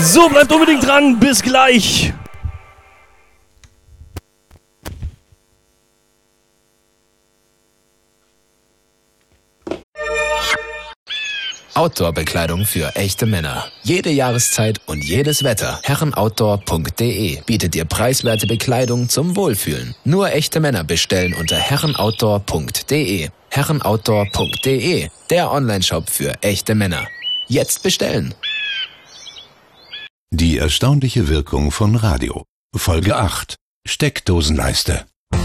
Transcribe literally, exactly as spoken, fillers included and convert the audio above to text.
So, bleibt unbedingt dran. Bis gleich. Outdoor-Bekleidung für echte Männer. Jede Jahreszeit und jedes Wetter. herrenoutdoor punkt de bietet dir preiswerte Bekleidung zum Wohlfühlen. Nur echte Männer bestellen unter herrenoutdoor punkt de. herrenoutdoor punkt de, der Onlineshop für echte Männer. Jetzt bestellen. Die erstaunliche Wirkung von Radio. Folge acht. Steckdosenleiste.